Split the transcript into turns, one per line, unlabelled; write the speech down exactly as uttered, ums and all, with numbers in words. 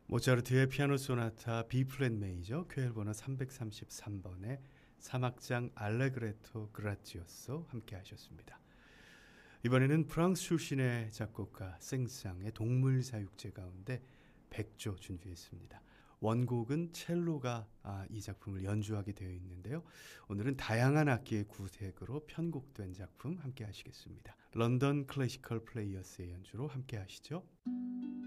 모차르트의 피아노 소나타 B 플랫 메이저 퀘일 번호 삼백삼십삼 번의 삼 악장 알레그레토 그라지오소 함께 하셨습니다. 이번에는 프랑스 출신의 작곡가 생상의 동물 사육제 가운데 백조 준비했습니다. 원곡은 첼로가 아, 이 작품을 연주하게 되어 있는데요. 오늘은 다양한 악기의 구색으로 편곡된 작품 함께 하시겠습니다. 런던 클래시컬 플레이어스의 연주로 함께 하시죠.